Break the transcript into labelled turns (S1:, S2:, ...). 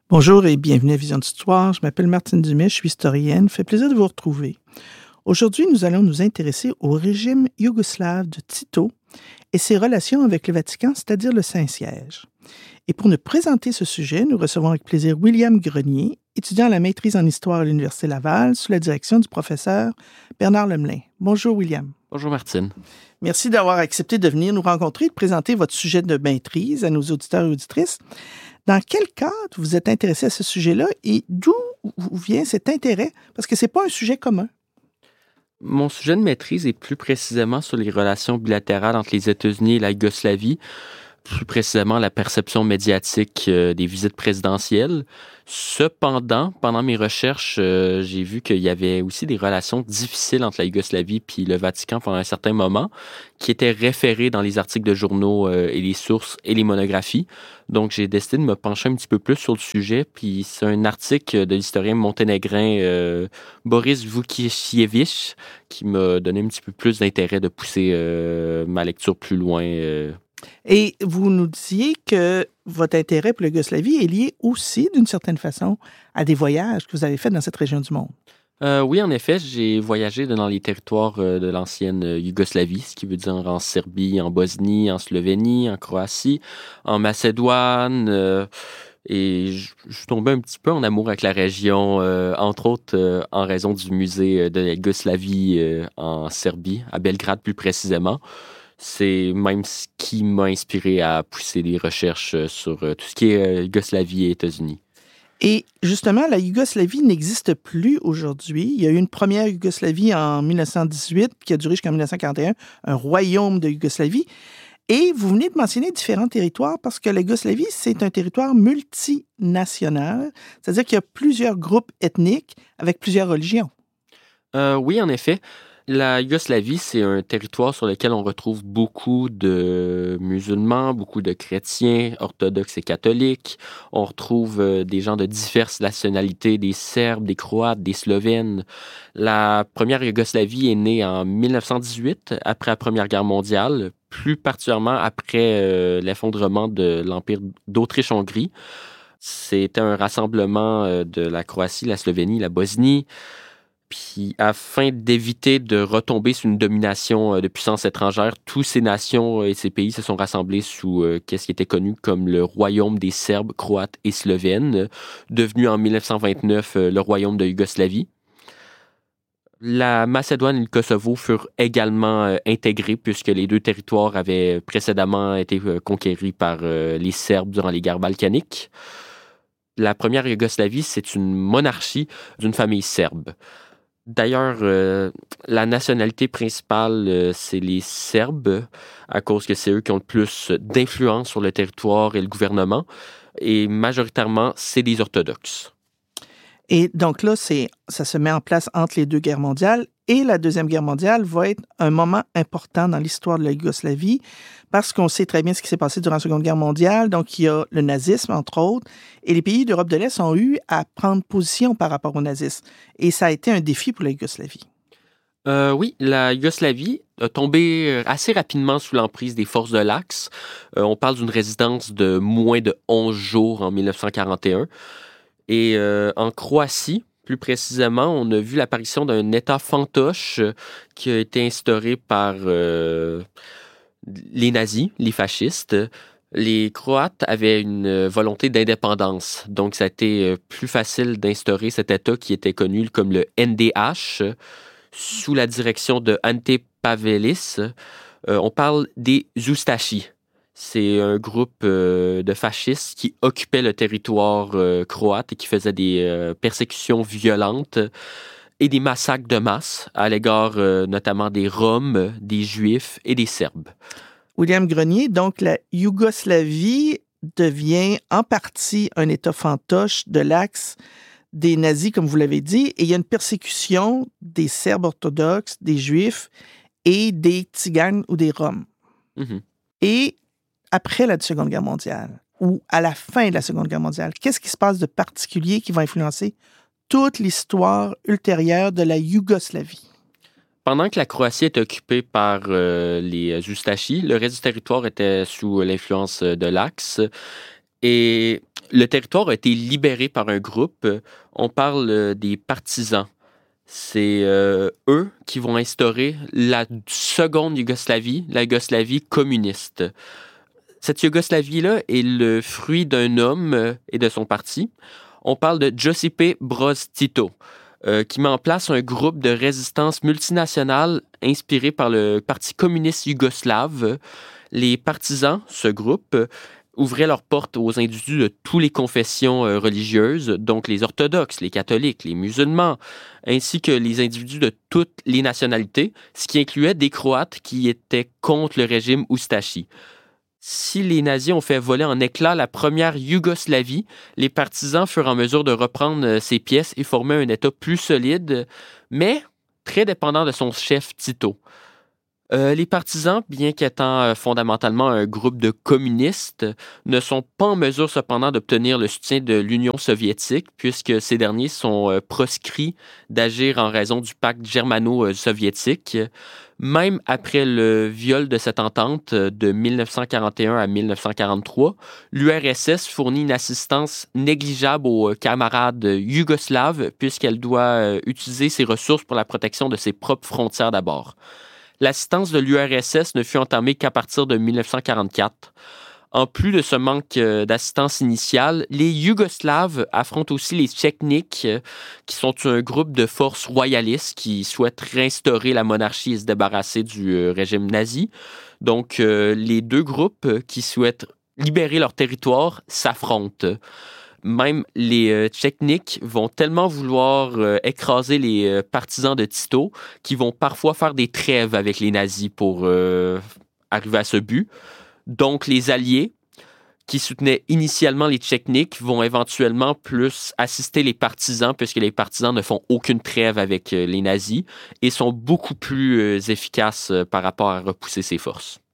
S1: Bonjour et bienvenue à Vision d'Histoire. Je m'appelle Martine Dumais, je suis historienne. Ça fait plaisir de vous retrouver. Aujourd'hui, nous allons nous intéresser au régime yougoslave de Tito et ses relations avec le Vatican, c'est-à-dire le Saint-Siège. Et pour nous présenter ce sujet, nous recevons avec plaisir William Grenier, étudiant à la maîtrise en histoire à l'Université Laval, sous la direction du professeur Bernard Lemelin. Bonjour William.
S2: Bonjour Martine.
S1: Merci d'avoir accepté de venir nous rencontrer et de présenter votre sujet de maîtrise à nos auditeurs et auditrices. Dans quel cadre vous êtes intéressé à ce sujet-là et d'où vient cet intérêt? Parce que ce n'est pas un sujet commun.
S2: Mon sujet de maîtrise est plus précisément sur les relations bilatérales entre les États-Unis et la Yougoslavie, plus précisément la perception médiatique des visites présidentielles. Cependant, pendant mes recherches, j'ai vu qu'il y avait aussi des relations difficiles entre la Yougoslavie et le Vatican pendant un certain moment, qui étaient référées dans les articles de journaux et les sources et les monographies. Donc, j'ai décidé de me pencher un petit peu plus sur le sujet. Puis, c'est un article de l'historien monténégrin Boris Vukisiewicz qui m'a donné un petit peu plus d'intérêt de pousser ma lecture plus loin.
S1: Et vous nous disiez que votre intérêt pour la Yougoslavie est lié aussi, d'une certaine façon, à des voyages que vous avez faits dans cette région du monde.
S2: Oui, en effet, j'ai voyagé dans les territoires de l'ancienne Yougoslavie, ce qui veut dire en Serbie, en Bosnie, en Slovénie, en Croatie, en Macédoine. Et je suis tombé un petit peu en amour avec la région, entre autres en raison du musée de la Yougoslavie en Serbie, à Belgrade plus précisément. C'est même ce qui m'a inspiré à pousser des recherches sur tout ce qui est Yougoslavie et États-Unis.
S1: Et justement, la Yougoslavie n'existe plus aujourd'hui. Il y a eu une première Yougoslavie en 1918 qui a duré jusqu'en 1941, un royaume de Yougoslavie. Et vous venez de mentionner différents territoires parce que la Yougoslavie, c'est un territoire multinational, c'est-à-dire qu'il y a plusieurs groupes ethniques avec plusieurs religions.
S2: Oui, en effet. La Yougoslavie, c'est un territoire sur lequel on retrouve beaucoup de musulmans, beaucoup de chrétiens, orthodoxes et catholiques. On retrouve des gens de diverses nationalités, des Serbes, des Croates, des Slovènes. La première Yougoslavie est née en 1918, après la Première Guerre mondiale, plus particulièrement après l'effondrement de l'Empire d'Autriche-Hongrie. C'était un rassemblement de la Croatie, la Slovénie, la Bosnie. Puis, afin d'éviter de retomber sous une domination de puissances étrangères, toutes ces nations et ces pays se sont rassemblés sous ce qui était connu comme le Royaume des Serbes, Croates et Slovènes, devenu en 1929 le Royaume de Yougoslavie. La Macédoine et le Kosovo furent également intégrés puisque les deux territoires avaient précédemment été conquéris par les Serbes durant les guerres balkaniques. La première Yougoslavie, c'est une monarchie d'une famille serbe. D'ailleurs, la nationalité principale, c'est les Serbes, à cause que c'est eux qui ont le plus d'influence sur le territoire et le gouvernement. Et majoritairement, c'est des orthodoxes.
S1: Et donc là, ça se met en place entre les deux guerres mondiales. Et la Deuxième Guerre mondiale va être un moment important dans l'histoire de la Yougoslavie parce qu'on sait très bien ce qui s'est passé durant la Seconde Guerre mondiale. Donc, il y a le nazisme, entre autres, et les pays d'Europe de l'Est ont eu à prendre position par rapport au nazisme. Et ça a été un défi pour la Yougoslavie.
S2: Oui, la Yougoslavie a tombé assez rapidement sous l'emprise des forces de l'Axe. On parle d'une résistance de moins de 11 jours en 1941. Et en Croatie, plus précisément, on a vu l'apparition d'un État fantoche qui a été instauré par les nazis, les fascistes. Les Croates avaient une volonté d'indépendance, donc ça a été plus facile d'instaurer cet État qui était connu comme le NDH, sous la direction de Ante Pavelić. On parle des Ustashi. C'est un groupe de fascistes qui occupait le territoire croate et qui faisait des persécutions violentes et des massacres de masse à l'égard notamment des Roms, des Juifs et des Serbes.
S1: William Grenier, donc la Yougoslavie devient en partie un État fantoche de l'Axe des nazis, comme vous l'avez dit, et il y a une persécution des Serbes orthodoxes, des Juifs et des Tziganes ou des Roms.
S2: Mm-hmm.
S1: Et après la Seconde Guerre mondiale, ou à la fin de la Seconde Guerre mondiale, qu'est-ce qui se passe de particulier qui va influencer toute l'histoire ultérieure de la Yougoslavie?
S2: Pendant que la Croatie était occupée par les Ustashi, le reste du territoire était sous l'influence de l'Axe. Et le territoire a été libéré par un groupe. On parle des partisans. C'est eux qui vont instaurer la seconde Yougoslavie, la Yougoslavie communiste. Cette Yougoslavie-là est le fruit d'un homme et de son parti. On parle de Josip Broz Tito, qui met en place un groupe de résistance multinationale inspiré par le Parti communiste yougoslave. Les partisans, ce groupe, ouvraient leurs portes aux individus de toutes les confessions religieuses, donc les orthodoxes, les catholiques, les musulmans, ainsi que les individus de toutes les nationalités, ce qui incluait des Croates qui étaient contre le régime Ustashi. Si les nazis ont fait voler en éclats la première Yougoslavie, les partisans furent en mesure de reprendre ces pièces et former un État plus solide, mais très dépendant de son chef Tito. Les partisans, bien qu'étant fondamentalement un groupe de communistes, ne sont pas en mesure cependant d'obtenir le soutien de l'Union soviétique, puisque ces derniers sont proscrits d'agir en raison du pacte germano-soviétique. Même après le viol de cette entente de 1941 à 1943, l'URSS fournit une assistance négligeable aux camarades yougoslaves, puisqu'elle doit utiliser ses ressources pour la protection de ses propres frontières d'abord. L'assistance de l'URSS ne fut entamée qu'à partir de 1944. En plus de ce manque d'assistance initiale, les Yougoslaves affrontent aussi les Tchétniks, qui sont un groupe de forces royalistes qui souhaitent réinstaurer la monarchie et se débarrasser du régime nazi. Donc, les deux groupes qui souhaitent libérer leur territoire s'affrontent. Même les Tchétniks vont tellement vouloir écraser les partisans de Tito qu'ils vont parfois faire des trêves avec les nazis pour arriver à ce but. Donc, les Alliés, qui soutenaient initialement les Tchétniks, vont éventuellement plus assister les partisans, puisque les partisans ne font aucune trêve avec les nazis et sont beaucoup plus efficaces par rapport à repousser ces forces.